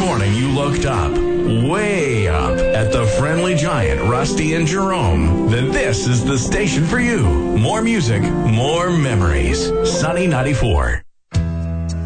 morning you looked up, way up, at the friendly giant Rusty and Jerome, then this is the station for you. More music, more memories. Sunny 94.